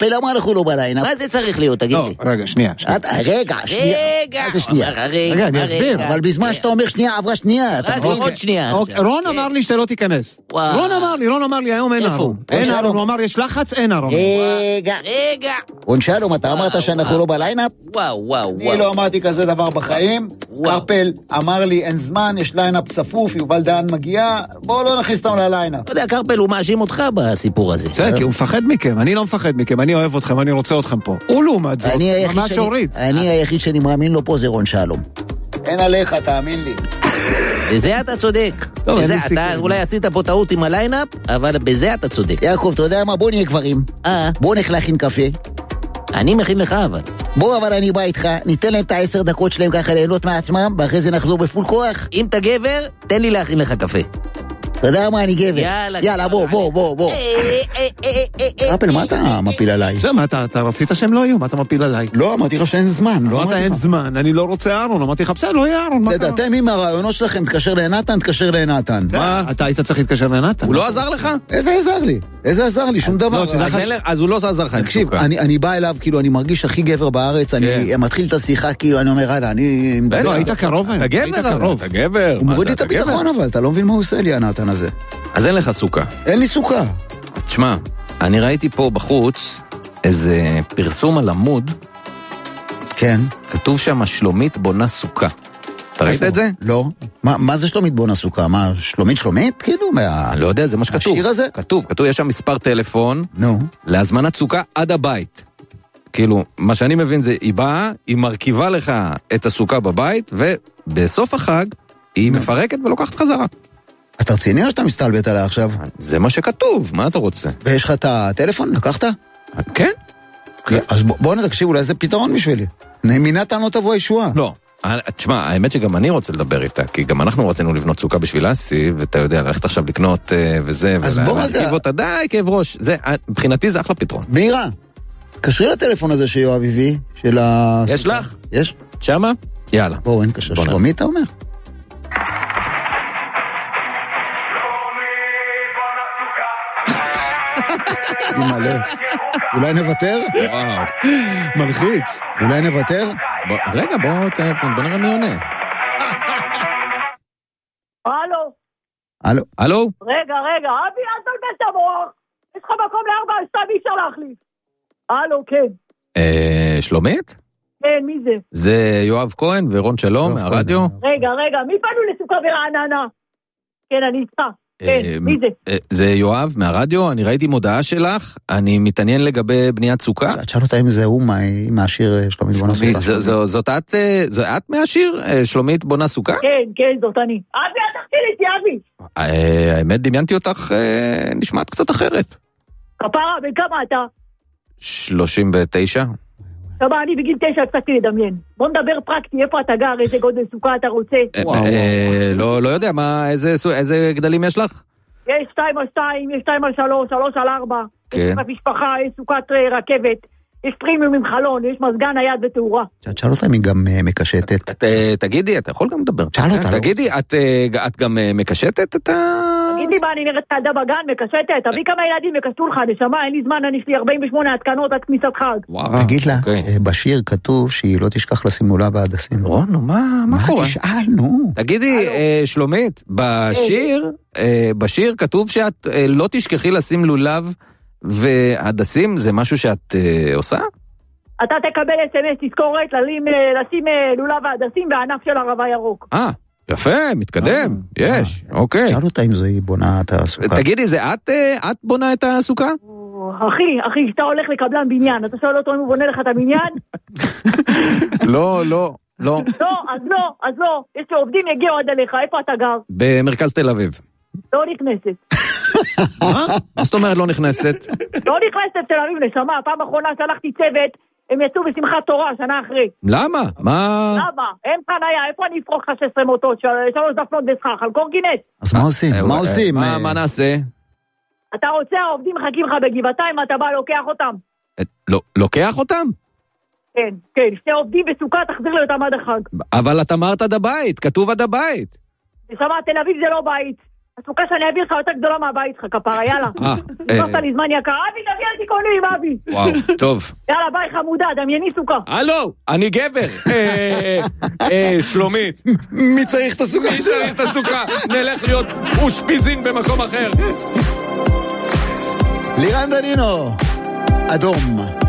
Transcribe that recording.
קרפל אמר לך לא בליינאפ. מה זה צריך להיות, תגיד לי? לא, רגע, שנייה. רגע, מה זה שנייה? רגע, אני אסביר. אבל בזמן שאתה אומר שנייה, עברה שנייה. עוד שנייה. רון אמר לי שאתה לא תיכנס. רון אמר לי, היום אין ארון. אין ארון, הוא אמר, יש לחץ, אין ארון. רגע. רון שלום, אתה אמרת שאנחנו לא בליינאפ? וואו. אני לא אמרתי כזה דבר בחיים. קרפל אמר לי, אין זמן, יש ליינאפ צפוף, יובל דהן מגיע, בואו לא נכניס אותם לליינאפ. אתה יודע, קרפל, הוא מאשים אותך בסיפור הזה. בסדר, כי הוא מפחד מכם, אני לא מפחד מכם, אני אוהב אתכם, אני רוצה אתכם פה. הוא לעומת זאת, ממש הוריד. אני היחיד שאני מאמין לו פה זה רון שלום. אין עליך, תאמין לי. בזה אתה צודק. אתה אולי עשית פה טעות עם הליינאפ, אבל בזה אתה צודק. יעקב, אתה יודע מה? בוא נהיה גברים. בוא נלך להכין קפה. אני מכין לך אבל. בוא, אבל אני בא איתך, ניתן להם את 10 דקות שלהם ככה ליהנות מעצמם, ואחרי זה נחזור בפול כוח. אם אתה גבר, תן לי להכין לך קפה. אתה יודע מה, אני גבר. יאללה, בוא. קרפל, מה אתה מפיל עליי? זה, מה אתה רצית שהם לא יהיו? מה אתה מפיל עליי? לא, אמרתי לך שאין זמן. לא אמרת אין זמן, אני לא רוצה ארון, אמרתי לך, בסדר, לא יהיה ארון. בסדר, אתם עם הרעיונות שלכם, תקשר לנתן. מה? אתה היית צריך להתקשר לנתן. הוא לא עזר לך? איזה עזר לי? שום דבר. אז הוא לא עזר לך. תקשיב, אני בא אליו, כאילו, אני מרגיש הכי גבר בארץ, אני מתחיל את השיחה, כאילו, אני אומר, אני... לא, היית קרוב. אתה גבר. הוא מוריד לי את הביטחון, אבל אתה לא מבין מה הוא עושה לי, הנתן הזה. אז אין לך סוכה. אין לי סוכה. אז תשמע, אני ראיתי פה בחוץ איזה פרסום על עמוד. כן. כתוב שם שלומית בונה סוכה. אתה ראית את זה? לא. מה זה שלומית בונה סוכה? מה, שלומית? כאילו, אני לא יודע, זה מה שכתוב. השיר הזה? כתוב, יש שם מספר טלפון. נו. להזמנת סוכה עד הבית. כאילו, מה שאני מבין זה, היא באה, היא מרכיבה לך את הסוכה בבית, ובסוף החג היא מפרקת ולוקחת חזרה. אתה רציני או שאתה מסתלבט עליה עכשיו? זה מה שכתוב, מה אתה רוצה? ויש לך את הטלפון? לקחת? כן. אז בוא נתקשיב, אולי זה פתרון בשבילי. מנתן לא תבוא ישועה. לא, תשמע, האמת שגם אני רוצה לדבר איתה, כי גם אנחנו רצינו לבנות סוכה בשביל אסי, ואתה יודע, ללכת עכשיו לקנות וזה, ולהרכיב אותה, די, כאב ראש. מבחינתי זה אחלה פתרון. מירה, קשרי לטלפון הזה שיואב הביא, של יש לך? יש. שמה? יאללה. בואו, אין קשר. שלומית, אתה אומר? אולי נוותר? וואו. מלחיץ. אולי נוותר? רגע, בוא נראה מי עונה. הלו? הלו? רגע, אבי, אל תלבש את המוח. יש לך מקום ל4 2 אי אפשר להחליף. הלו, כן. שלומית? כן, מי זה? זה יואב כהן ורון שלום מהרדיו. רגע, מי פנו לסוכה ברעננה? כן, אני איתך. מי זה? זה יואב מהרדיו, אני ראיתי מודעה שלך, אני מתעניין לגבי בניית סוכה. תשאל אותה אם זה הוא מהשיר שלומית בונה סוכה. זאת את מהשיר שלומית בונה סוכה? כן, זאת אני. אבי, אל תחתיל איתי, אבי. האמת, דמיינתי אותך נשמעת קצת אחרת. כפרה, בן כמה אתה? 39. טוב, אני בגיל 9 הפסקתי לדמיין. בוא נדבר פרקטי, איפה אתה גר, איזה גודל סוכה אתה רוצה? לא יודע, איזה גדלים יש לך? יש 2x2, יש 2x3, 3x4. יש משפחה, יש סוכת רכבת, יש פרימיום עם חלון, יש מזגן נייד ותאורה. תשאל אותה אם היא גם מקשטת. תגידי, אתה יכול גם לדבר. תשאל אותה. תגידי, את גם מקשטת את ה... תגידי מה, אני נראית ילדה בגן, מקשטת, תביא כמה ילדים יקשטו לך, נשמה, אין לי זמן, יש לי 48 התקנות עד כניסת חג. תגיד לה, בשיר כתוב שהיא לא תשכח לשים לולב בהדסים. נו, מה קורה? מה תשאל, נו? תגידי, שלומית, בשיר כתוב שאת לא תשכחי לשים לולב והדסים, זה משהו שאת עושה? אתה תקבל SMS תזכורת לשים לולב והדסים בענף של ערבה ירוק. יפה, מתקדם, יש, אוקיי. שאל אותה אם זה היא בונה את הסוכה. תגידי, זה את בונה את הסוכה? אחי, שאתה הולך לקבלן בניין, אתה שואל אותו אם הוא בונה לך את הבניין? לא. לא, אז לא. יש שעובדים יגיעו עד אליך, איפה אתה גר? במרכז תל אביב. לא נכנסת. מה זאת אומרת לא נכנסת? לא נכנסת תל אביב, נשמה, הפעם האחרונה שלחתי צוות, הם יצאו בשמחת תורה, שנה אחרי. למה? למה? אין חניה, איפה אני אפרוק לך 16 מוטות, 3 דפנות בסכך, על קורקינט? אז מה עושים? מה נעשה? אתה רוצה, העובדים מחכים לך בגבעתיים, אתה בא, לוקח אותם. לוקח אותם? כן, שני עובדים בסוכה, תחזיר לי אותם עד החג. אבל את אמרת עד הבית, כתוב עד הבית. נשמה, תל אביב זה לא בית. הסוכה שאני אביא לך יותר גדולה מהבית שלך, כפרה, יאללה. נכנסת לי זמן יקר. אבי, תביא על תיקונים, אבי. וואו, טוב. יאללה, ביי חמודה, דמייני סוכה. הלו, אני גבר. שלומית. מי צריך את הסוכה? מי צריך את הסוכה? נלך להיות אושפיזין במקום אחר. לירן דנינו, אדום.